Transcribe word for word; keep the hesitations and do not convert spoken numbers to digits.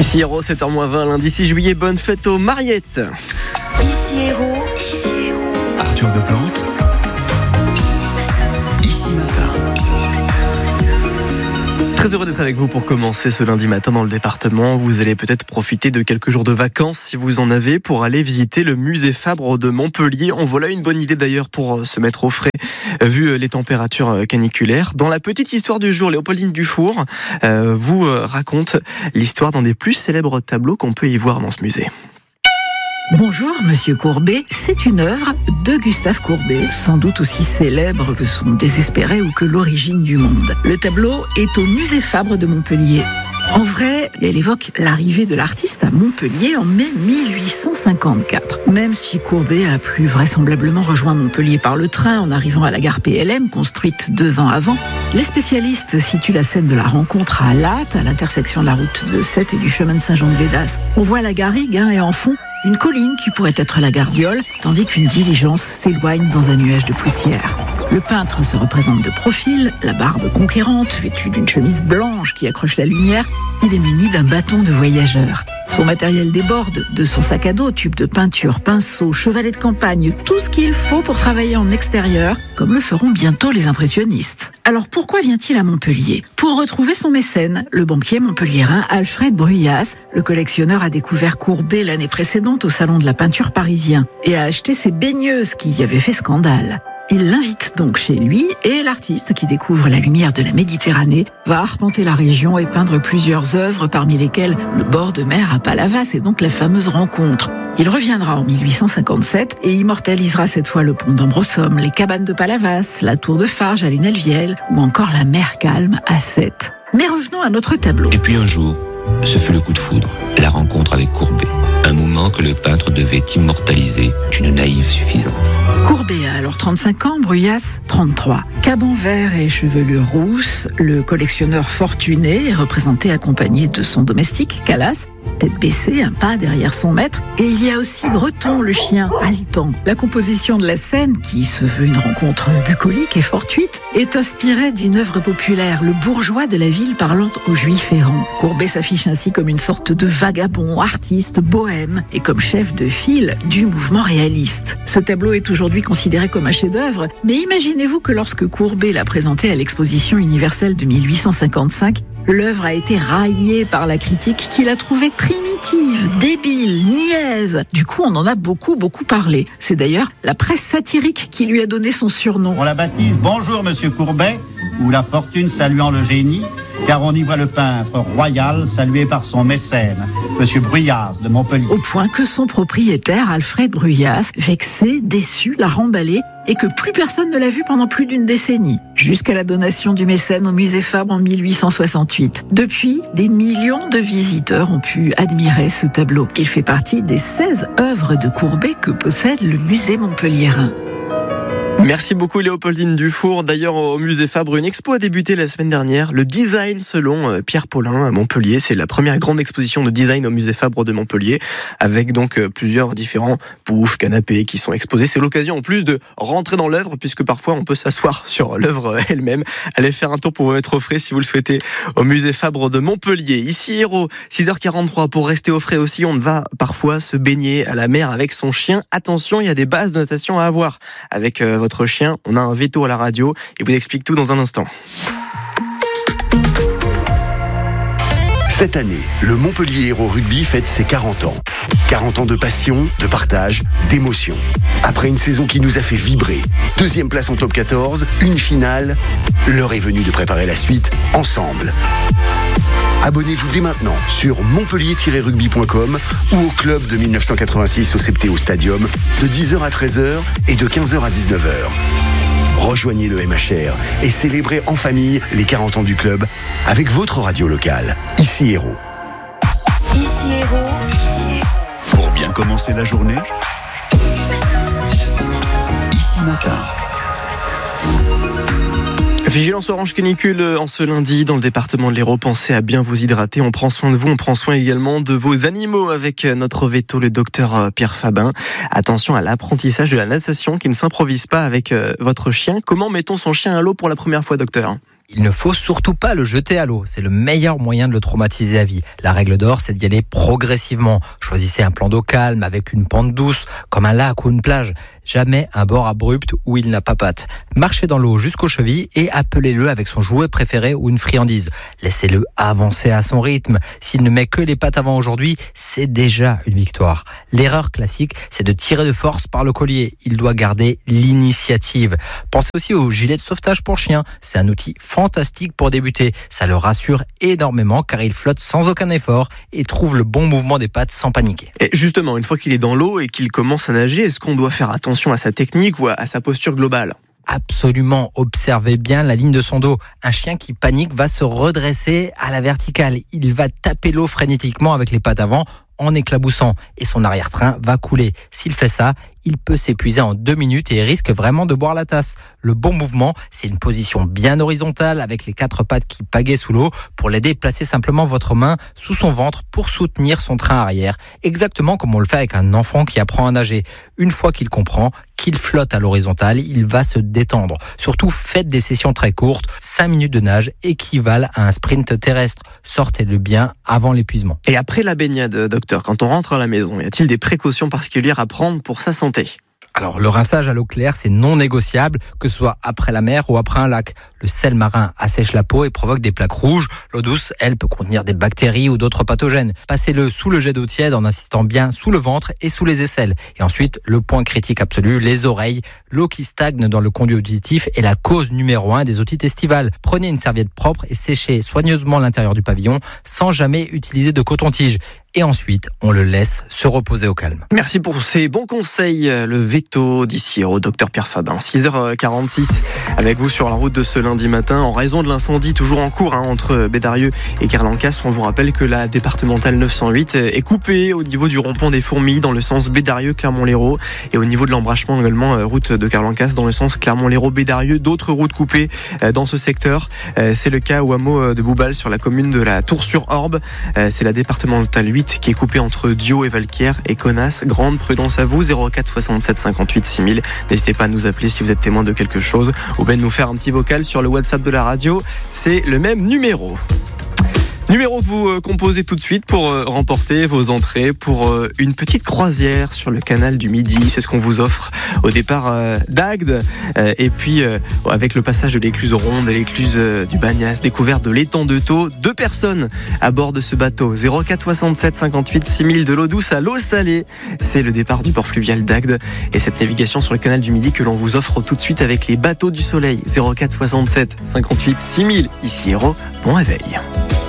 Ici Héros, sept heures moins vingt, lundi six juillet, bonne fête aux Mariettes. Ici Héros, Arthur Deplante, Ici Matin. Très heureux d'être avec vous pour commencer ce lundi matin dans le département. Vous allez peut-être profiter de quelques jours de vacances, si vous en avez, pour aller visiter le musée Fabre de Montpellier. En voilà une bonne idée d'ailleurs pour se mettre au frais, vu les températures caniculaires. Dans la petite histoire du jour, Léopoldine Dufour euh, vous raconte l'histoire d'un des plus célèbres tableaux qu'on peut y voir dans ce musée. Bonjour, Monsieur Courbet. C'est une œuvre de Gustave Courbet, sans doute aussi célèbre que son Désespéré ou que l'Origine du monde. Le tableau est au musée Fabre de Montpellier. En vrai, elle évoque l'arrivée de l'artiste à Montpellier en mai mille huit cent cinquante-quatre. Même si Courbet a plus vraisemblablement rejoint Montpellier par le train en arrivant à la gare P L M, construite deux ans avant, les spécialistes situent la scène de la rencontre à Latte, à l'intersection de la route de Sète et du chemin de Saint-Jean-de-Védas. On voit la garrigue hein, et en fond, une colline qui pourrait être la Gardiole, tandis qu'une diligence s'éloigne dans un nuage de poussière. Le peintre se représente de profil, la barbe conquérante, vêtue d'une chemise blanche qui accroche la lumière. Il est muni d'un bâton de voyageur. Son matériel déborde de son sac à dos, tube de peinture, pinceau, chevalet de campagne, tout ce qu'il faut pour travailler en extérieur, comme le feront bientôt les impressionnistes. Alors pourquoi vient-il à Montpellier ? Pour retrouver son mécène, le banquier montpelliérain Alfred Bruyas. Le collectionneur a découvert Courbet l'année précédente au salon de la peinture parisien et a acheté ses baigneuses qui y avaient fait scandale. Il l'invite donc chez lui et l'artiste qui découvre la lumière de la Méditerranée va arpenter la région et peindre plusieurs œuvres parmi lesquelles le bord de mer à Palavas et donc la fameuse rencontre. Il reviendra en mille huit cent cinquante-sept et immortalisera cette fois le pont d'Ambrosum, les cabanes de Palavas, la tour de Farges à Lunel-Viel ou encore la mer calme à Sète. Mais revenons à notre tableau. Et puis un jour, ce fut le coup de foudre, la rencontre avec Courbet. Un moment que le peintre devait immortaliser d'une naïve suffisance. Courbet a alors trente-cinq ans, Bruyas trente-trois. Caban vert et chevelure rousse, le collectionneur fortuné est représenté accompagné de son domestique, Calas, tête baissée, un pas derrière son maître. Et il y a aussi Breton, le chien, haletant. La composition de la scène, qui se veut une rencontre bucolique et fortuite, est inspirée d'une œuvre populaire, le bourgeois de la ville parlant aux juifs errants. Courbet s'affiche ainsi comme une sorte de vagabond, artiste, bohème, et comme chef de file du mouvement réaliste. Ce tableau est aujourd'hui considéré comme un chef-d'œuvre, mais imaginez-vous que lorsque Courbet l'a présenté à l'exposition universelle de mille huit cent cinquante-cinq, l'œuvre a été raillée par la critique qui l'a trouvée primitive, débile, niaise. Du coup, on en a beaucoup, beaucoup parlé. C'est d'ailleurs la presse satirique qui lui a donné son surnom. On la baptise « Bonjour Monsieur Courbet » ou « La fortune saluant le génie », car on y voit le peintre royal salué par son mécène, Monsieur Bruyas de Montpellier. Au point que son propriétaire, Alfred Bruyas, vexé, déçu, l'a remballé et que plus personne ne l'a vu pendant plus d'une décennie, jusqu'à la donation du mécène au musée Fabre en mille huit cent soixante-huit. Depuis, des millions de visiteurs ont pu admirer ce tableau. Il fait partie des seize œuvres de Courbet que possède le musée montpelliérain. Merci beaucoup Léopoldine Dufour. D'ailleurs au musée Fabre, une expo a débuté la semaine dernière. Le design selon Pierre Paulin à Montpellier. C'est la première grande exposition de design au musée Fabre de Montpellier, avec donc plusieurs différents poufs, canapés qui sont exposés. C'est l'occasion en plus de rentrer dans l'œuvre, puisque parfois on peut s'asseoir sur l'œuvre elle-même. Allez faire un tour pour vous mettre au frais si vous le souhaitez au musée Fabre de Montpellier. Ici Héros, six heures quarante-trois. Pour rester au frais aussi, on va parfois se baigner à la mer avec son chien. Attention, il y a des bases de natation à avoir avec euh, votre chien. On a un veto à la radio et vous explique tout dans un instant. Cette année, le Montpellier Héros Rugby fête ses quarante ans. quarante ans de passion, de partage, d'émotion. Après une saison qui nous a fait vibrer, deuxième place en top quatorze, une finale, l'heure est venue de préparer la suite ensemble. Abonnez-vous dès maintenant sur montpellier tiret rugby point com ou au club de mille neuf cent quatre-vingt-six au Septéo Stadium de dix heures à treize heures et de quinze heures à dix-neuf heures. Rejoignez le M H R et célébrez en famille les quarante ans du club avec votre radio locale. Ici Héros. Ici Héros. Pour bien commencer la journée, Ici Matin. Vigilance orange canicule en ce lundi dans le département de l'Hérault. Pensez à bien vous hydrater. On prend soin de vous. On prend soin également de vos animaux avec notre veto, le docteur Pierre Fabin. Attention à l'apprentissage de la natation qui ne s'improvise pas avec votre chien. Comment mettons son chien à l'eau pour la première fois, docteur ? Il ne faut surtout pas le jeter à l'eau. C'est le meilleur moyen de le traumatiser à vie. La règle d'or, c'est d'y aller progressivement. Choisissez un plan d'eau calme avec une pente douce, comme un lac ou une plage. Jamais un bord abrupt où il n'a pas patte. Marchez dans l'eau jusqu'aux chevilles et appelez-le avec son jouet préféré ou une friandise. Laissez-le avancer à son rythme. S'il ne met que les pattes avant aujourd'hui, c'est déjà une victoire. L'erreur classique, c'est de tirer de force par le collier. Il doit garder l'initiative. Pensez aussi au gilet de sauvetage pour chien. C'est un outil fantastique pour débuter. Ça le rassure énormément car il flotte sans aucun effort et trouve le bon mouvement des pattes sans paniquer. Et justement, une fois qu'il est dans l'eau et qu'il commence à nager, est-ce qu'on doit faire attention à sa technique ou à sa posture globale ? Absolument, observez bien la ligne de son dos. Un chien qui panique va se redresser à la verticale. Il va taper l'eau frénétiquement avec les pattes avant en éclaboussant et son arrière-train va couler. S'il fait ça, il peut s'épuiser en deux minutes et risque vraiment de boire la tasse. Le bon mouvement, c'est une position bien horizontale avec les quatre pattes qui pagaient sous l'eau. Pour l'aider, placez simplement votre main sous son ventre pour soutenir son train arrière, exactement comme on le fait avec un enfant qui apprend à nager. Une fois qu'il comprend qu'il flotte à l'horizontale, il va se détendre. Surtout, faites des sessions très courtes. cinq minutes de nage équivalent à un sprint terrestre. Sortez-le bien avant l'épuisement. Et après la baignade, docteur, quand on rentre à la maison, y a-t-il des précautions particulières à prendre pour sa santé ? Alors, le rinçage à l'eau claire, c'est non négociable, que ce soit après la mer ou après un lac. Le sel marin assèche la peau et provoque des plaques rouges. L'eau douce, elle, peut contenir des bactéries ou d'autres pathogènes. Passez-le sous le jet d'eau tiède en insistant bien sous le ventre et sous les aisselles. Et ensuite, le point critique absolu, les oreilles. L'eau qui stagne dans le conduit auditif est la cause numéro un des otites estivales. Prenez une serviette propre et séchez soigneusement l'intérieur du pavillon sans jamais utiliser de coton-tige. Et ensuite, on le laisse se reposer au calme. Merci pour ces bons conseils. Le veto d'ici au docteur Pierre Fabin. six heures quarante-six avec vous sur la route de ce lundi matin. En raison de l'incendie toujours en cours hein, entre Bédarieux et Carlancastre, on vous rappelle que la départementale neuf cent huit est coupée au niveau du rond-point des Fourmis dans le sens Bédarieux-Clermont-Lérault et au niveau de l'embranchement également route de Carlancastre dans le sens Clermont-Lérault-Bédarieux. D'autres routes coupées dans ce secteur. C'est le cas au hameau de Boubal sur la commune de la Tour-sur-Orbe. C'est la départementale huit qui est coupé entre Dio et Valquière et Connasse. Grande prudence à vous, zéro quatre soixante-sept cinquante-huit six mille. N'hésitez pas à nous appeler si vous êtes témoin de quelque chose ou bien de nous faire un petit vocal sur le WhatsApp de la radio. C'est le même numéro. Numéro que vous composez tout de suite pour remporter vos entrées pour une petite croisière sur le canal du Midi. C'est ce qu'on vous offre au départ d'Agde. Et puis, avec le passage de l'écluse Ronde et l'écluse du Bagnas, découverte de l'étang de Thau, deux personnes à bord de ce bateau. zéro quatre soixante-sept cinquante-huit six mille de l'eau douce à l'eau salée. C'est le départ du port fluvial d'Agde. Et cette navigation sur le canal du Midi que l'on vous offre tout de suite avec les bateaux du soleil. zéro quatre soixante-sept cinquante-huit six mille. Ici Héros, bon réveil.